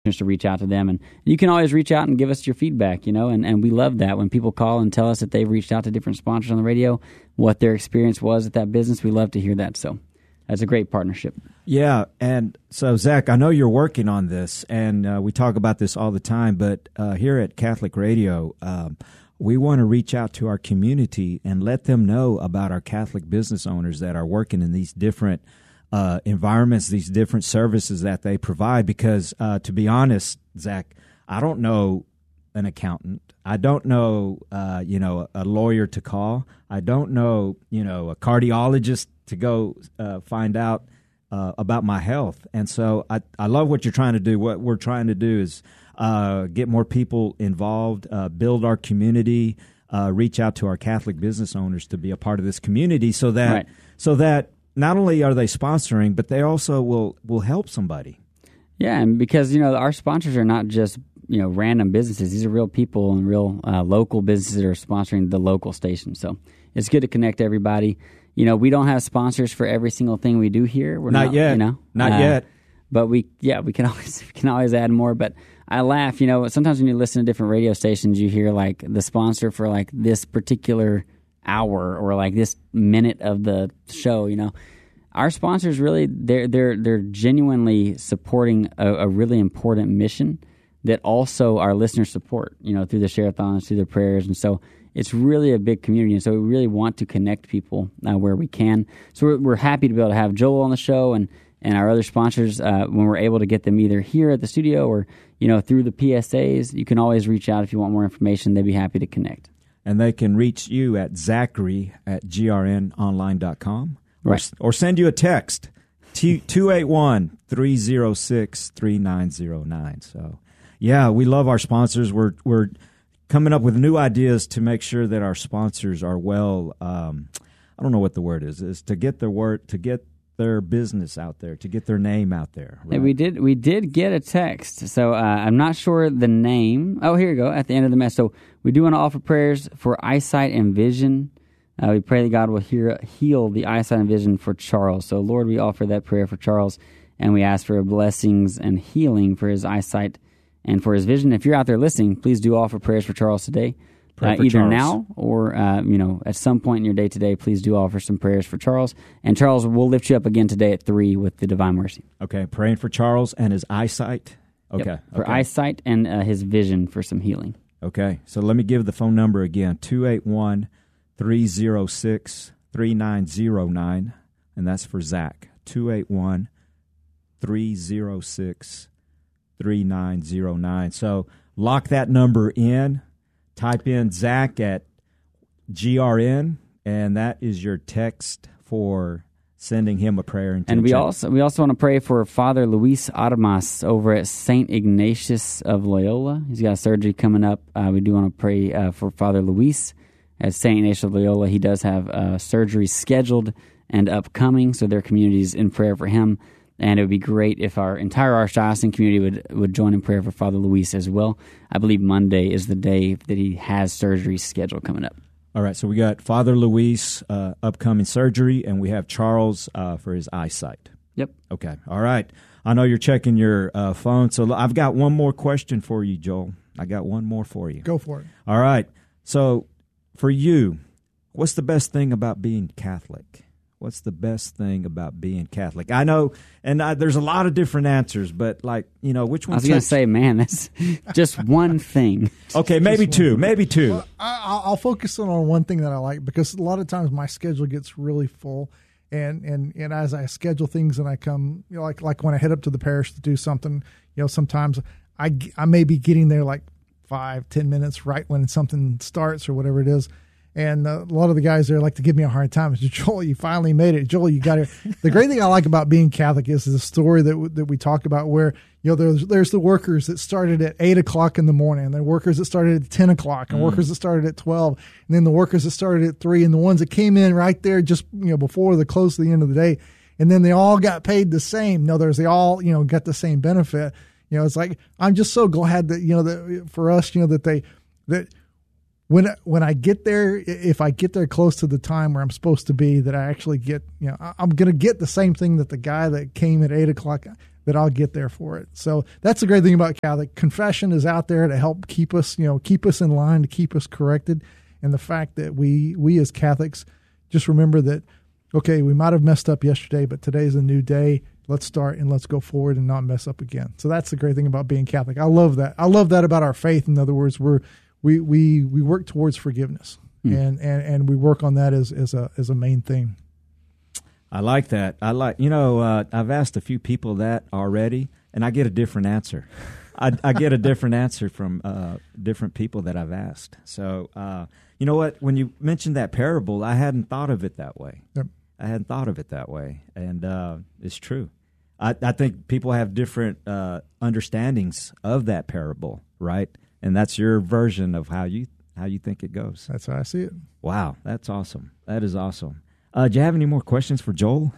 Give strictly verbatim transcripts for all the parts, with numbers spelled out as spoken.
to reach out to them. And you can always reach out and give us your feedback, you know, and, and we love that. When people call and tell us that they've reached out to different sponsors on the radio, what their experience was at that business, we love to hear that. So that's a great partnership. Yeah, and so, Zach, I know you're working on this, and uh, we talk about this all the time, but uh, here at Catholic Radio, um, we want to reach out to our community and let them know about our Catholic business owners that are working in these different uh, environments, these different services that they provide. Because uh, to be honest, Zach, I don't know an accountant. I don't know, uh, you know, a lawyer to call. I don't know, you know, a cardiologist to go uh, find out uh, about my health. And so I, I love what you're trying to do. What we're trying to do is uh, get more people involved, uh, build our community, uh, reach out to our Catholic business owners to be a part of this community, so that Right. so that not only are they sponsoring, but they also will will help somebody. Yeah, and because, you know, our sponsors are not just, you know, random businesses. These are real people and real uh, local businesses that are sponsoring the local station. So it's good to connect everybody. You know, we don't have sponsors for every single thing we do here. We're Not not, yet. You know, Not uh, yet. But we, yeah, we can always we can always add more. But I laugh. You know, sometimes when you listen to different radio stations, you hear like the sponsor for like this particular hour or like this minute of the show. You know, our sponsors really they're they're they're genuinely supporting a, a really important mission that also our listeners support. You know, through the share-a-thons, through their prayers, and so it's really a big community. And so we really want to connect people uh, where we can. So we're, we're happy to be able to have Joel on the show and. And our other sponsors, uh, when we're able to get them either here at the studio or, you know, through the P S As, you can always reach out if you want more information. They'd be happy to connect. And they can reach you at Zachary at G R N online dot com. Or, Right. or send you a text, two eight one, three oh six, three nine oh nine. So, yeah, we love our sponsors. We're we're coming up with new ideas to make sure that our sponsors are well, um, I don't know what the word is, is to get their word, to get their business out there, to get their name out there. Right? Hey, we did we did get a text, so uh, I'm not sure the name. Oh, here you go, at the end of the message. So we do want to offer prayers for eyesight and vision. Uh, we pray that God will hear, heal the eyesight and vision for Charles. So, Lord, we offer that prayer for Charles, and we ask for blessings and healing for his eyesight and for his vision. If you're out there listening, please do offer prayers for Charles today. Uh, for either Charles. now or, uh, you know, at some point in your day today, please do offer some prayers for Charles. And Charles, we'll lift you up again today at three with the Divine Mercy. Okay, praying for Charles and his eyesight. Okay. Yep, for okay. eyesight and uh, his vision for some healing. Okay, so let me give the phone number again, two eight one, three oh six, three nine oh nine, and that's for Zach, two eight one, three oh six, three nine oh nine. So lock that number in. Type in Zach at G R N, and that is your text for sending him a prayer. Intention. And we also we also want to pray for Father Luis Armas over at Saint Ignatius of Loyola. He's got surgery coming up. Uh, we do want to pray uh, for Father Luis at Saint Ignatius of Loyola. He does have uh, surgery scheduled and upcoming, so their community is in prayer for him. And it would be great if our entire Archdiocesan community would, would join in prayer for Father Luis as well. I believe Monday is the day that he has surgery scheduled coming up. All right, so we got Father Luis, uh, upcoming surgery, and we have Charles uh, for his eyesight. Yep. Okay, all right. I know you're checking your uh, phone, so I've got one more question for you, Joel. I got one more for you. Go for it. All right, so for you, what's the best thing about being Catholic? What's the best thing about being Catholic? I know, and I, there's a lot of different answers, but like, you know, which one? I was going to say, man, that's just one thing. Okay, maybe two, maybe two. Well, I, I'll focus on one thing that I like, because a lot of times my schedule gets really full, and and, and as I schedule things and I come, you know, like like when I head up to the parish to do something, you know, sometimes I I may be getting there like five, ten minutes right when something starts or whatever it is. And uh, a lot of the guys there like to give me a hard time. It's, Joel, you finally made it. Joel, you got here. The great thing I like about being Catholic is the story that w- that we talk about, where, you know, there's there's the workers that started at eight o'clock in the morning, and the workers that started at ten o'clock, and mm. workers that started at twelve, and then the workers that started at three, and the ones that came in right there just, you know, before the close to the end of the day, and then they all got paid the same. No, there's they all, you know, got the same benefit. You know, it's like, I'm just so glad that, you know, that for us, you know, that they that. When when I get there, if I get there close to the time where I'm supposed to be, that I actually get, you know, I'm going to get the same thing that the guy that came at eight o'clock. that I'll get there for it. So that's the great thing about Catholic. Confession is out there to help keep us, you know, keep us in line, to keep us corrected. And the fact that we, we as Catholics just remember that, okay, we might have messed up yesterday, but today's a new day. Let's start and let's go forward and not mess up again. So that's the great thing about being Catholic. I love that. I love that about our faith. In other words, we're, we, we, we work towards forgiveness mm. and, and, and we work on that as, as a, as a main thing. I like that. I like, you know, uh, I've asked a few people that already, and I get a different answer. I, I get a different answer from uh, different people that I've asked. So, uh, you know what? When you mentioned that parable, I hadn't thought of it that way. Yep. I hadn't thought of it that way, and uh, it's true. I, I think people have different uh, understandings of that parable, right? And that's your version of how you how you think it goes. That's how I see it. Wow, that's awesome. That is awesome. Uh, do you have any more questions for Joel?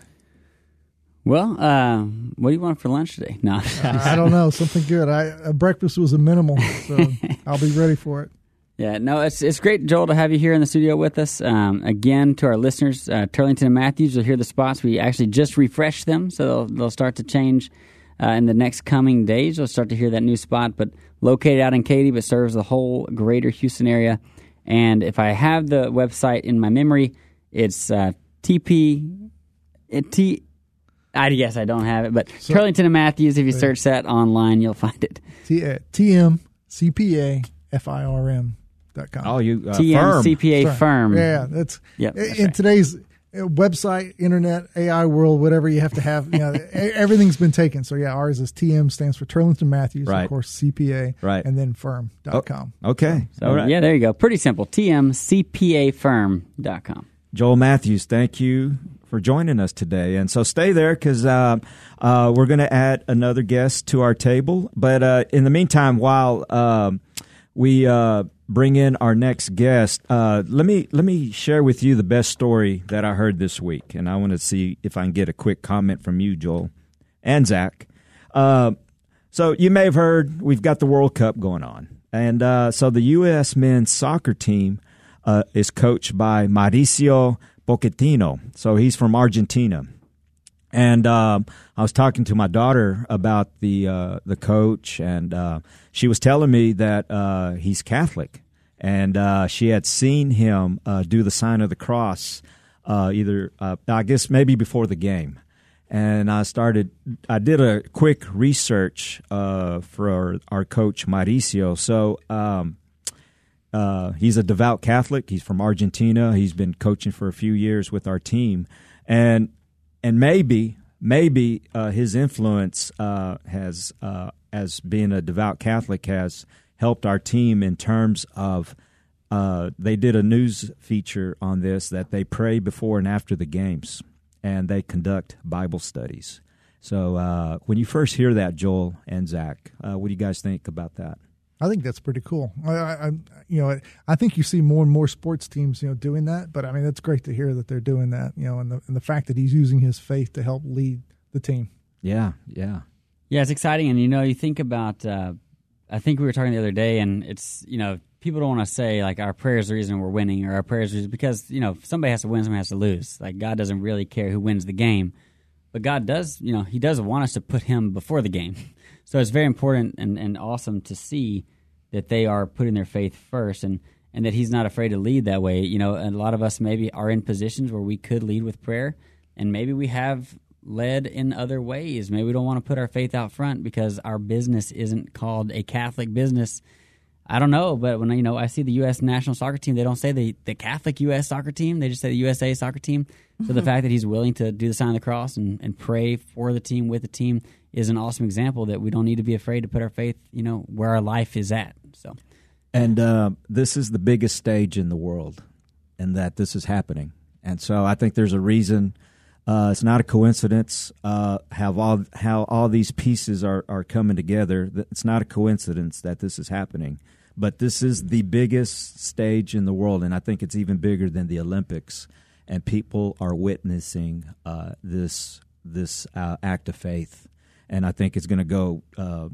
Well, uh, what do you want for lunch today? No, I don't know. Something good. I uh, breakfast was a minimal, so I'll be ready for it. Yeah, no, it's it's great, Joel, to have you here in the studio with us. Um, again, to our listeners, uh, Turlington and Matthews, you'll hear the spots. We actually just refreshed them, so they'll, they'll start to change uh, in the next coming days. You'll start to hear that new spot, but located out in Katy, but serves the whole greater Houston area. And if I have the website in my memory, it's uh, T P, it, T, I guess I don't have it, but so, Turlington and Matthews, if you search that online, you'll find it. T, uh, T M C P A F I R M dot com. Oh, you uh, T M C P A firm. firm. Yeah, that's, yep, that's in right. today's website, internet, A I world, whatever you have to have, you know, everything's been taken. So, yeah, ours is T M, stands for Turlington Matthews, right. Of course, C P A, right. and then firm dot com. Oh, okay. So, All right. Yeah, there you go. Pretty simple. T M C P A firm dot com. Joel Matthews, thank you for joining us today. And so stay there because uh, uh, we're going to add another guest to our table. But uh, in the meantime, while uh, we uh, bring in our next guest, uh, let me let me share with you the best story that I heard this week. And I want to see if I can get a quick comment from you, Joel, and Zach. Uh, so you may have heard we've got the World Cup going on. And uh, so the U S men's soccer team Uh, is coached by Mauricio Pochettino. So he's from Argentina. And um, I was talking to my daughter about the uh, the coach, and uh, she was telling me that uh, he's Catholic. And uh, she had seen him uh, do the sign of the cross uh, either, uh, I guess, maybe before the game. And I started, I did a quick research uh, for our, our coach, Mauricio. So, um Uh, he's a devout Catholic. He's from Argentina. He's been coaching for a few years with our team, and and maybe maybe uh, his influence uh, has, uh, as being a devout Catholic, has helped our team in terms of. Uh, they did a news feature on this that they pray before and after the games, and they conduct Bible studies. So uh, when you first hear that, Joel and Zach, uh, what do you guys think about that? I think that's pretty cool. I, I, you know, I think you see more and more sports teams, you know, doing that. But I mean, it's great to hear that they're doing that. You know, and the and the fact that he's using his faith to help lead the team. Yeah, yeah, yeah. It's exciting, and you know, you think about. Uh, I think we were talking the other day, and it's you know, people don't want to say like our prayers are the reason we're winning, or our prayers are because you know somebody has to win, somebody has to lose. Like God doesn't really care who wins the game, but God does. You know, He does want us to put Him before the game. So it's very important and, and awesome to see that they are putting their faith first, and, and that He's not afraid to lead that way. You know, a lot of us maybe are in positions where we could lead with prayer, and maybe we have led in other ways. Maybe we don't want to put our faith out front because our business isn't called a Catholic business. I don't know, but when you know I see the U S national soccer team, they don't say the, the Catholic U S soccer team. They just say the U S A soccer team. So mm-hmm. the fact that he's willing to do the sign of the cross and, and pray for the team with the team is an awesome example that we don't need to be afraid to put our faith, you know, where our life is at. So, and uh, this is the biggest stage in the world, and that this is happening. And so I think there's a reason. Uh, it's not a coincidence. Uh, how all how all these pieces are, are coming together. It's not a coincidence that this is happening. But this is the biggest stage in the world, and I think it's even bigger than the Olympics. And people are witnessing uh, this this uh, act of faith, and I think it's going to go, uh,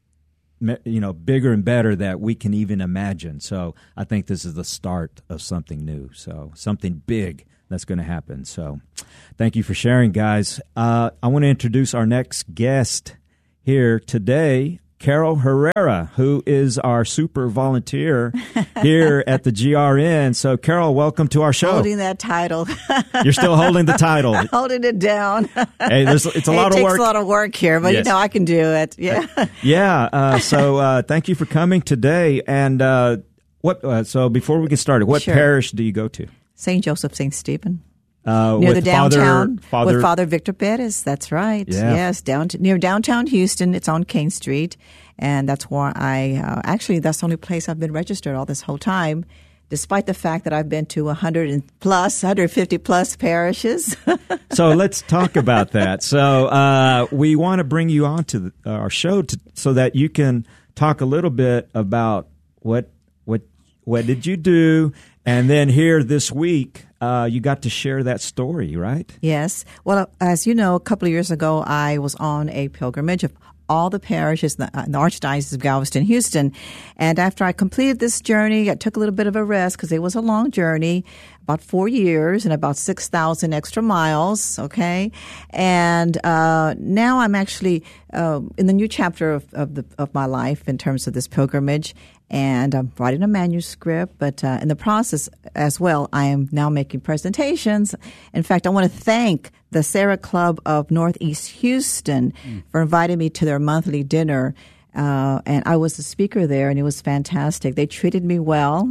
me, you know, bigger and better that we can even imagine. So I think this is the start of something new. So something big that's going to happen. So thank you for sharing, guys. Uh, I want to introduce our next guest. here today Carol Herrera, who is our super volunteer here at the G R N. So, Carol, welcome to our show. Holding that title. You're still holding the title. Holding it down. Hey, there's, it's a hey, lot it of work. It work. takes a lot of work here, but Yes. you know I can do it. Yeah. Yeah. Uh, so, uh, thank you for coming today. And uh, what? Uh, so, before we get started, what Sure. parish do you go to? Saint Joseph, Saint Stephen. Uh, Near with the downtown, Father, Father, with Father Victor Perez. That's right. Yeah. Yes, down near downtown Houston. It's on Kane Street, and that's where I uh, actually that's the only place I've been registered all this whole time, despite the fact that I've been to one hundred and plus, one hundred fifty plus parishes. So let's talk about that. So uh, we want to bring you on to the, our show to, so that you can talk a little bit about what what what did you do, and then here this week uh, you got to share that story, right? Yes. Well, as you know, a couple of years ago, I was on a pilgrimage of all the parishes in the, in the Archdiocese of Galveston, Houston. And after I completed this journey, I took a little bit of a rest because it was a long journey, about four years and about six thousand extra miles, okay? And uh, now I'm actually uh, in the new chapter of, of, the, of my life in terms of this pilgrimage. And I'm writing a manuscript, but uh, in the process as well, I am now making presentations. In fact, I want to thank the Sarah Club of Northeast Houston mm. for inviting me to their monthly dinner. Uh, and I was the speaker there, and it was fantastic. They treated me well.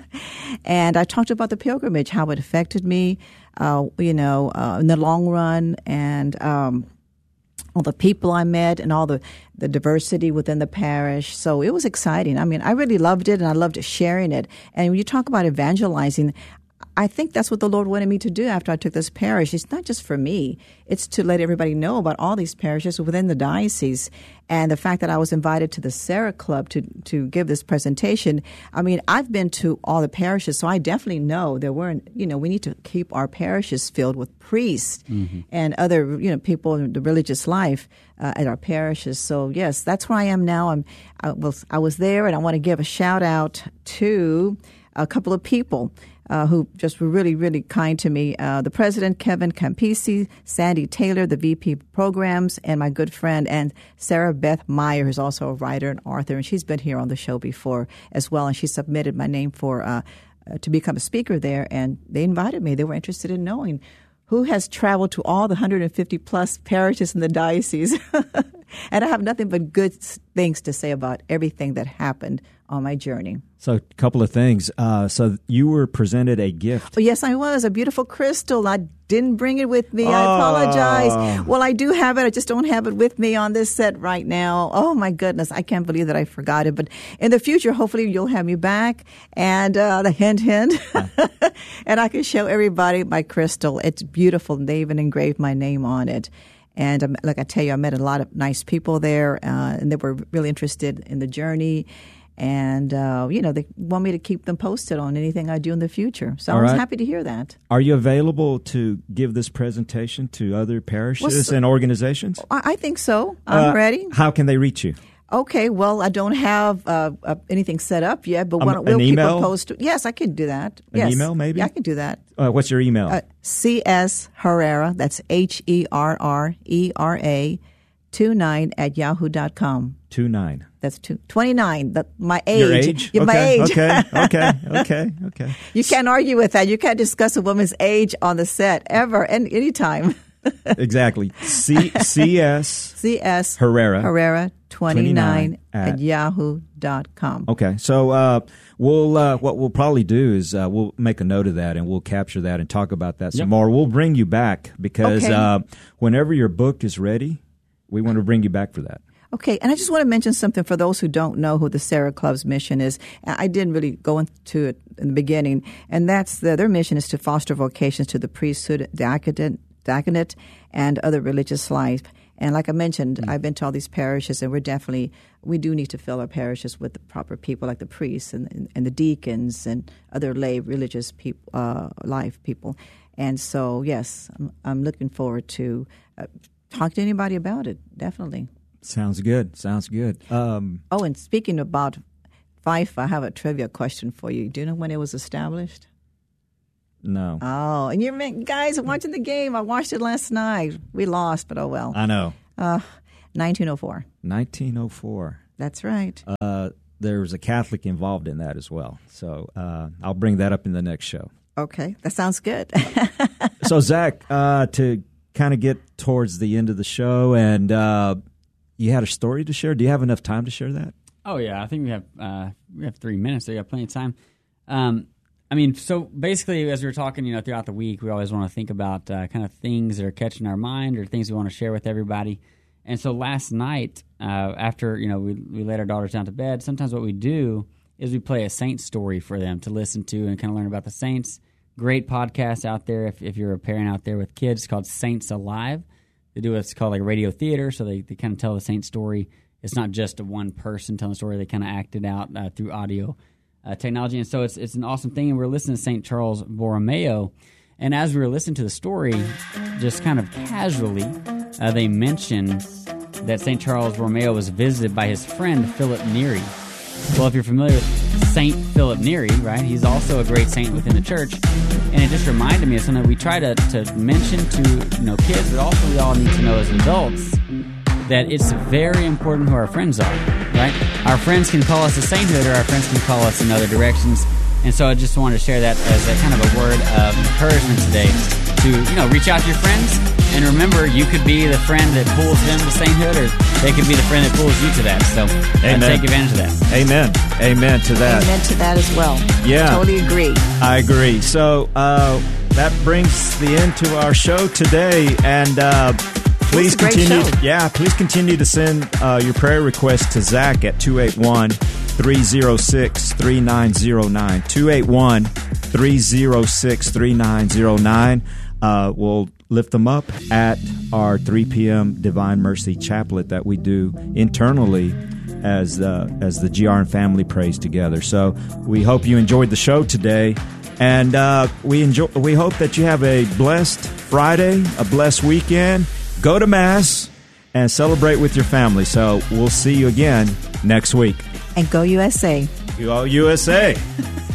And I talked about the pilgrimage, how it affected me, uh, you know, uh, in the long run, and um all the people I met and all the, the diversity within the parish. So it was exciting. I mean, I really loved it, and I loved sharing it. And when you talk about evangelizing, I think that's what the Lord wanted me to do after I took this parish. It's not just for me. It's to let everybody know about all these parishes within the diocese. And the fact that I was invited to the Sarah Club to, to give this presentation, I mean, I've been to all the parishes, so I definitely know that we're, in, you know, we need to keep our parishes filled with priests mm-hmm. and other, you know, people in the religious life uh, at our parishes. So, yes, that's where I am now. I'm, I was, I was there, and I want to give a shout out to a couple of people Uh, who just were really, really kind to me. Uh, the president, Kevin Campisi, Sandy Taylor, the V P programs, and my good friend, and Sarah Beth Meyer, who's also a writer and author, and she's been here on the show before as well, and she submitted my name for uh, uh, to become a speaker there, and they invited me. They were interested in knowing who has traveled to all the one hundred fifty plus parishes in the diocese. And I have nothing but good things to say about everything that happened on my journey. So a couple of things. Uh, so you were presented a gift. Oh, yes, I was. A beautiful crystal. I didn't bring it with me. Oh. I apologize. Well, I do have it. I just don't have it with me on this set right now. Oh, my goodness. I can't believe that I forgot it. But in the future, hopefully you'll have me back. And uh, the hint, hint. And I can show everybody my crystal. It's beautiful. They even engraved my name on it. And um, like I tell you, I met a lot of nice people there, uh, and they were really interested in the journey. And, uh, you know, they want me to keep them posted on anything I do in the future. So All I was right. happy to hear that. Are you available to give this presentation to other parishes Well, so- and organizations? I, I think so. I'm Uh, ready. How can they reach you? Okay, well, I don't have uh, uh, anything set up yet, but Um, why don't- we'll an keep email? them posted. Yes, I can do that. An yes. email, maybe? Yeah, I can do that. Uh, what's your email? Uh, C S Herrera, that's H E R R E R A, two nine at yahoo dot com. Two nine. That's two, twenty-nine, the, my age. Your age? Yeah, okay, my age. okay, okay, okay, okay. You can't argue with that. You can't discuss a woman's age on the set ever, and anytime. Exactly. C C S C S Herrera. Herrera twenty-nine at- at yahoo dot com. Okay, so uh, we'll uh, what we'll probably do is uh, we'll make a note of that and we'll capture that and talk about that some Yep. more. We'll bring you back because Okay. uh, whenever your book is ready, we want to bring you back for that. Okay, and I just want to mention something for those who don't know who the Sarah Club's mission is. I didn't really go into it in the beginning, and that's the, their mission is to foster vocations to the priesthood, diaconate, diaconate, and other religious life. And like I mentioned, mm. I've been to all these parishes, and we're definitely, we do need to fill our parishes with the proper people like the priests and, and, and the deacons and other lay religious people, uh, life people. And so, yes, I'm, I'm looking forward to uh, talk to anybody about it, definitely. Sounds good. Sounds good. Um, Oh, and speaking about Fife, I have a trivia question for you. Do you know when it was established? no, Oh, and you guys are watching the game. I watched it last night. We lost, but oh well. I know. Uh, nineteen oh four. nineteen oh four. That's right. Uh, there was a Catholic involved in that as well. So uh, I'll bring that up in the next show. Okay, that sounds good. So, Zach, uh, to kind of get towards the end of the show, and uh, you had a story to share. Do you have enough time to share that? Oh, yeah. I think we have uh, we have three minutes. So we got plenty of time. Um, I mean, so basically, as we were talking, you know, throughout the week, we always want to think about uh, kind of things that are catching our mind or things we want to share with everybody. And so last night, uh, after, you know, we, we let our daughters down to bed, sometimes what we do is we play a saint story for them to listen to and kind of learn about the saints. Great podcast out there if, if you're a parent out there with kids. It's called Saints Alive. They do what's called like radio theater, so they, they kind of tell the saint story. It's not just a one person telling the story. They kind of act it out uh, through audio uh, technology. And so it's it's an awesome thing. And we're listening to Saint Charles Borromeo. And as we were listening to the story, just kind of casually, uh, they mentioned that Saint Charles Borromeo was visited by his friend Philip Neri. Well, if you're familiar with Saint Philip Neri, right, he's also a great saint within the church. And it just reminded me of something we try to, to mention to you know kids, but also we all need to know as adults that it's very important who our friends are, right? Our friends can call us a sainthood, or our friends can call us in other directions. And so I just wanted to share that as a kind of a word of encouragement today to, you know, reach out to your friends. And remember, you could be the friend that pulls them to sainthood, or they could be the friend that pulls you to that. So uh, take advantage of that. Amen. Amen to that. Amen to that as well. Yeah. Totally agree. I agree. So uh, that brings the end to our show today. And uh, please continue. Show. Yeah, please continue to send uh, your prayer requests to Zach at two eight one, three oh six, three nine oh nine. two eight one, three oh six, three nine oh nine. Uh, we'll lift them up at our three p.m. Divine Mercy Chaplet that we do internally as uh, as the G R N family prays together. So we hope you enjoyed the show today, and uh, we enjoy. We hope that you have a blessed Friday, a blessed weekend. Go to Mass and celebrate with your family. So we'll see you again next week. And go U S A. Go U S A.